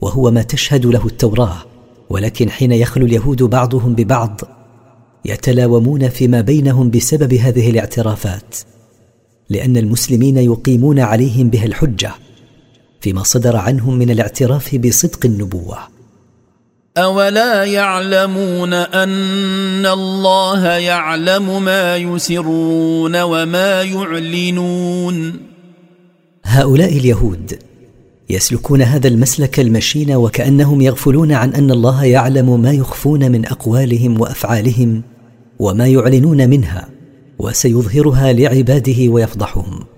وهو ما تشهد له التوراة، ولكن حين يخلو اليهود بعضهم ببعض يتلاومون فيما بينهم بسبب هذه الاعترافات، لأن المسلمين يقيمون عليهم بها الحجة فيما صدر عنهم من الاعتراف بصدق النبوة. أولا يعلمون أن الله يعلم ما يسرون وما يعلنون؟ هؤلاء اليهود يسلكون هذا المسلك المشين وكأنهم يغفلون عن أن الله يعلم ما يخفون من أقوالهم وأفعالهم وما يعلنون منها، وسيظهرها لعباده ويفضحهم.